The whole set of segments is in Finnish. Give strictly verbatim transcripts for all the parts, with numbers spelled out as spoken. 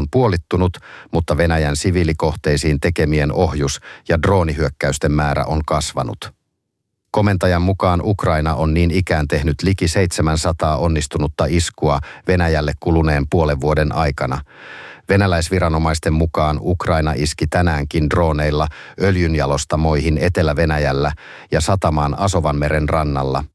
on puolittunut, mutta Venäjän siviilikohteisiin tekemien ohjus- ja droonihyökkäysten määrä on kasvanut. Komentajan mukaan Ukraina on niin ikään tehnyt liki seitsemänsataa onnistunutta iskua Venäjälle kuluneen puolen vuoden aikana. Venäläisviranomaisten mukaan Ukraina iski tänäänkin drooneilla öljynjalostamoihin Etelä-Venäjällä ja satamaan Asovanmeren rannalla.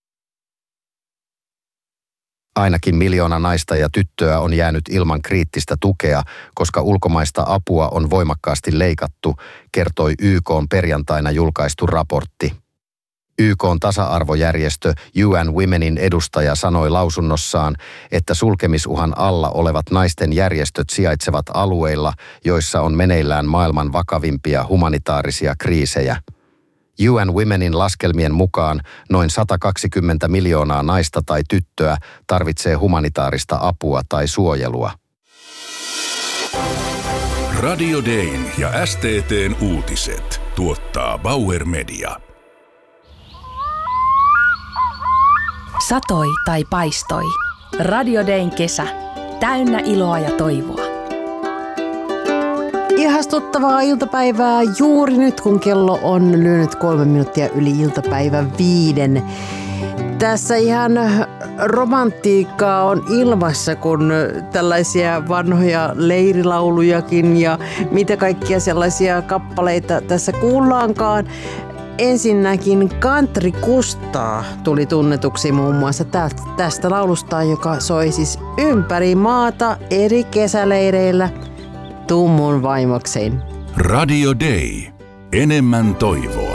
Ainakin miljoona naista ja tyttöä on jäänyt ilman kriittistä tukea, koska ulkomaista apua on voimakkaasti leikattu, kertoi Y K:n perjantaina julkaistu raportti. Y K:n tasa-arvojärjestö U N Womenin edustaja sanoi lausunnossaan, että sulkemisuhan alla olevat naisten järjestöt sijaitsevat alueilla, joissa on meneillään maailman vakavimpia humanitaarisia kriisejä. U N Womenin laskelmien mukaan noin sata kaksikymmentä miljoonaa naista tai tyttöä tarvitsee humanitaarista apua tai suojelua. Radio Dayn ja S T T:n uutiset tuottaa Bauer Media. Satoi tai paistoi. Radio Dayn kesä. Täynnä iloa ja toivoa. Ihastuttavaa iltapäivää juuri nyt, kun kello on lyönyt kolme minuuttia yli iltapäivän viiden. Tässä ihan romantiikkaa on ilmassa, kun tällaisia vanhoja leirilaulujakin ja mitä kaikkia sellaisia kappaleita tässä kuullaankaan. Ensinnäkin Country Kustaa tuli tunnetuksi muun muassa tästä laulusta, joka soi siis ympäri maata eri kesäleireillä. Tuu mun vaimokseen. Radio Day. Enemmän toivoa.